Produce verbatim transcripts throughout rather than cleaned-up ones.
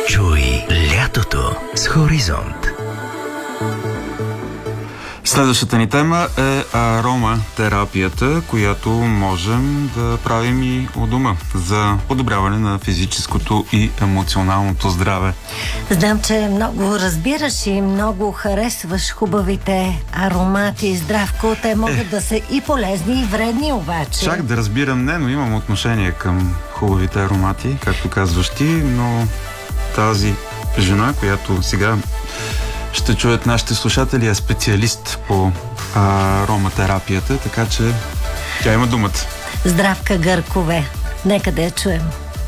Чуй лятото с Хоризонт. Следващата ни тема е ароматерапията, която можем да правим и у дома за подобряване на физическото и емоционалното здраве. Знам, че много разбираш и много харесваш хубавите аромати. Здравко, те могат е. да са и полезни, и вредни обаче. Чак да разбирам не, но имам отношение към хубавите аромати, както казваш ти, но тази жена, която сега ще чуят нашите слушатели, е специалист по ароматерапията, така че тя има думата. Здравка Гъркове, нека да я чуем.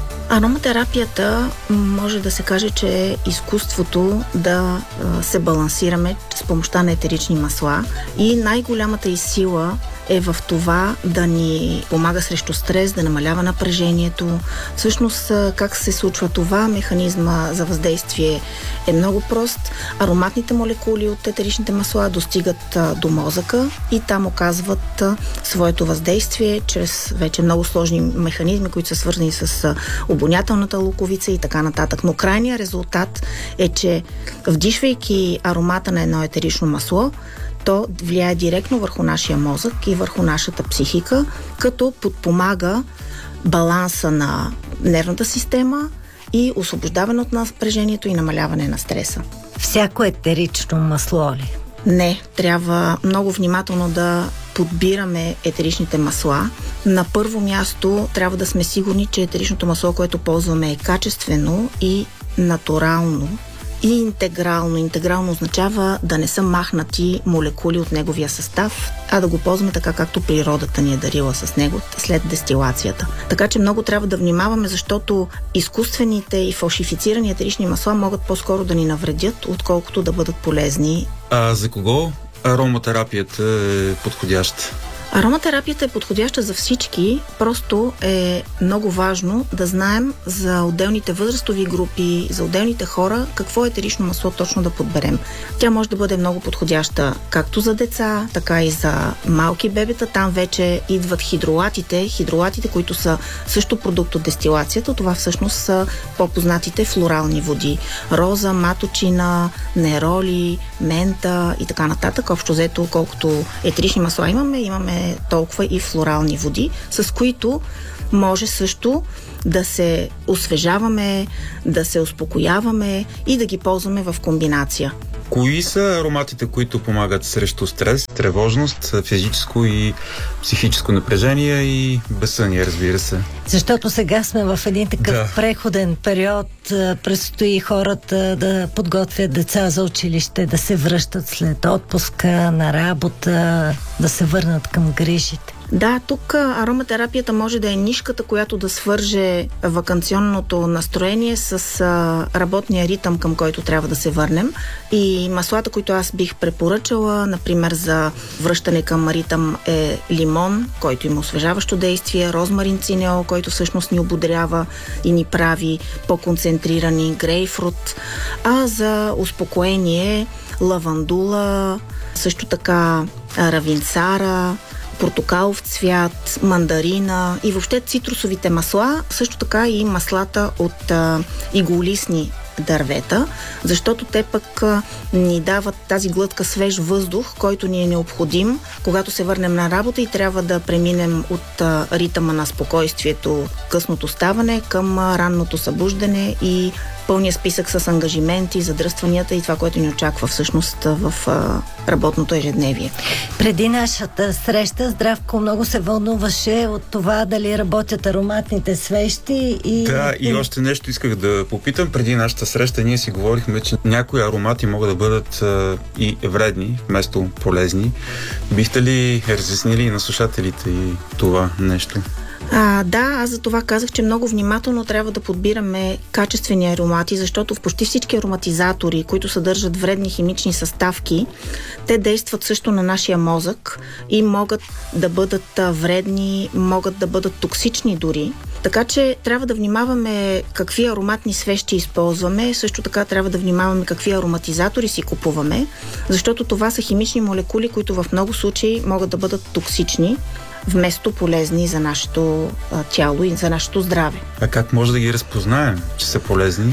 Ароматерапията може да се каже, че е изкуството да се балансираме с помощта на етерични масла и най-голямата й сила е в това да ни помага срещу стрес, да намалява напрежението. Всъщност, как се случва това? Механизма за въздействие е много прост. Ароматните молекули от етеричните масла достигат до мозъка и там оказват своето въздействие чрез вече много сложни механизми, които са свързани с обонятелната луковица и така нататък. Но крайният резултат е, че вдишвайки аромата на едно етерично масло, то влияе директно върху нашия мозък и върху нашата психика, като подпомага баланса на нервната система и освобождаване от напрежението и намаляване на стреса. Всяко етерично масло ли? Не, трябва много внимателно да подбираме етеричните масла. На първо място трябва да сме сигурни, че етеричното масло, което ползваме, е качествено и натурално. И интегрално. Интегрално означава да не са махнати молекули от неговия състав, а да го ползваме така, както природата ни е дарила с него след дестилацията. Така че много трябва да внимаваме, защото изкуствените и фалшифицирани етерични масла могат по-скоро да ни навредят, отколкото да бъдат полезни. А за кого ароматерапията е подходяща? Ароматерапията е подходяща за всички, просто е много важно да знаем за отделните възрастови групи, за отделните хора, какво етерично масло точно да подберем. Тя може да бъде много подходяща както за деца, така и за малки бебета. Там вече идват хидролатите, хидролатите, които са също продукт от дестилацията. Това всъщност са по-познатите флорални води. Роза, маточина, нероли, мента и така нататък. Общо взето, колкото етерични масла имаме, имаме толкова и флорални води, с които може също да се освежаваме, да се успокояваме и да ги ползваме в комбинация. Кои са ароматите, които помагат срещу стрес, тревожност, физическо и психическо напрежение и безсъние, разбира се? Защото сега сме в един такъв да. преходен период. Предстои хората да подготвят деца за училище, да се връщат след отпуска, на работа, да се върнат към грижите. Да, тук ароматерапията може да е нишката, която да свърже ваканционното настроение с а, работния ритъм, към който трябва да се върнем. И маслата, които аз бих препоръчала, например за връщане към ритъм, е лимон, който има освежаващо действие, розмарин цинеол, който всъщност ни ободрява и ни прави по-концентрирани, грейпфрут, а за успокоение лавандула, също така равинцара, портокалов цвят, мандарина и въобще цитрусовите масла, също така и маслата от а, иголистни дървета, защото те пък а, ни дават тази глътка свеж въздух, който ни е необходим, когато се върнем на работа и трябва да преминем от а, ритъма на спокойствието, късното ставане към а, ранното събуждане и пълния списък с ангажименти, задръстванията и това, което ни очаква всъщност в а, работното ежедневие. Преди нашата среща Здравко много се вълнуваше от това дали работят ароматните свещи и... Да, и още нещо исках да попитам. Преди нашата среща ние си говорихме, че някои аромати могат да бъдат а, и вредни, вместо полезни. Бихте ли разяснили на слушателите и това нещо? А, да, аз за това казах, че много внимателно трябва да подбираме качествени аромати, защото в почти всички ароматизатори, които съдържат вредни химични съставки, те действат също на нашия мозък и могат да бъдат вредни, могат да бъдат токсични дори. Така че трябва да внимаваме какви ароматни свещи използваме, също така трябва да внимаваме какви ароматизатори си купуваме, защото това са химични молекули, които в много случаи могат да бъдат токсични, вместо полезни за нашето а, тяло и за нашето здраве. А как може да ги разпознаем, че са полезни?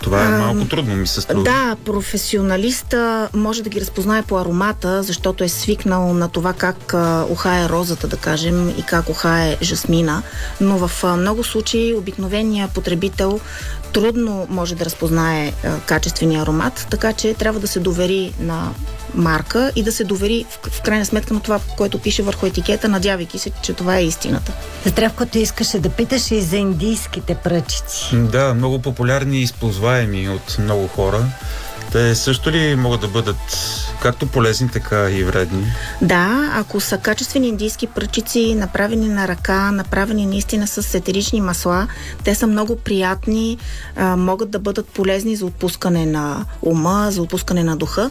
Това е малко трудно, ми се струва. Да, професионалиста може да ги разпознае по аромата, защото е свикнал на това как а, ухае розата, да кажем, и как ухае жасмина, но в а, много случаи обикновеният потребител трудно може да разпознае а, качествения аромат, така че трябва да се довери на марка и да се довери в, в крайна сметка на това, което пише върху етикета, надявайки се, че това е истината. Здравко, ти искаше да питаш и за индийските пръчици. Да, много популярни и използваеми от много хора. Те също ли могат да бъдат както полезни, така и вредни? Да, ако са качествени индийски пръчици, направени на ръка, направени наистина с етерични масла, те са много приятни, а, могат да бъдат полезни за отпускане на ума, за отпускане на духа,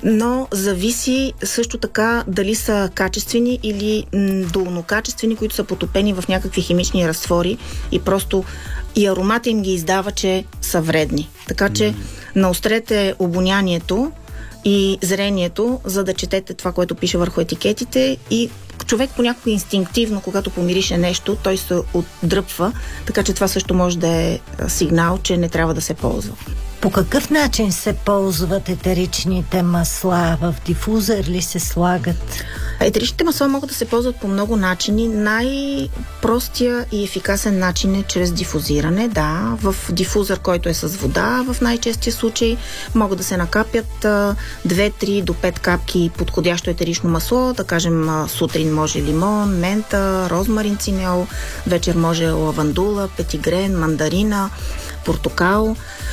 но зависи също така дали са качествени или м, долнокачествени, които са потопени в някакви химични разтвори и просто и аромата им ги издава, че са вредни. Така че mm. наострете обонянието и зрението, за да четете това, което пише върху етикетите, и човек понякога инстинктивно, когато помирише нещо, той се отдръпва, така че това също може да е сигнал, че не трябва да се ползва. По какъв начин се ползват етеричните масла? В дифузър ли се слагат? Етеричните масла могат да се ползват по много начини. Най-простия и ефикасен начин е чрез дифузиране. Да, в дифузър, който е с вода, в най-честия случай могат да се накапят две, три до пет капки подходящо етерично масло. Да кажем, сутрин може лимон, мента, розмарин, цинел, вечер може лавандула, петигрен, мандарина, портокал.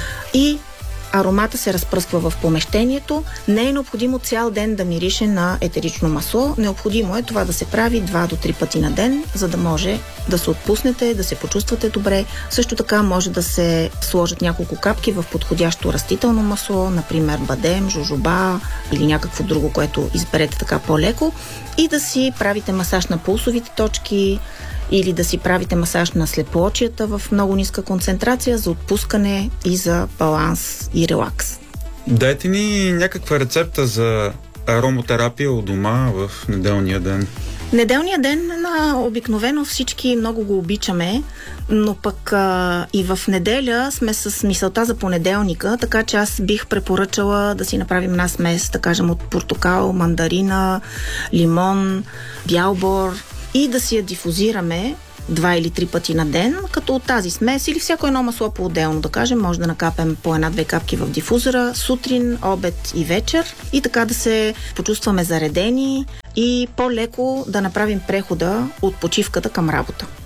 И аромата се разпръсква в помещението. Не е необходимо цял ден да мирише на етерично масло. Необходимо е това да се прави два до три пъти на ден, за да може да се отпуснете, да се почувствате добре. Също така може да се сложат няколко капки в подходящо растително масло, например бадем, жожоба или някакво друго, което изберете така по-леко, и да си правите масаж на пулсовите точки, или да си правите масаж на слепоочията в много ниска концентрация за отпускане и за баланс и релакс. Дайте ни някаква рецепта за аромотерапия у дома в неделния ден. Неделния ден на обикновено всички много го обичаме, но пък а, и в неделя сме с мисълта за понеделника, така че аз бих препоръчала да си направим една смес, да кажем, от портокал, мандарина, лимон, бял бор, и да си я дифузираме два или три пъти на ден, като от тази смес или всяко едно масло по-отделно, да кажем, може да накапем по една-две капки в дифузора сутрин, обед и вечер, и така да се почувстваме заредени и по-леко да направим прехода от почивката към работа.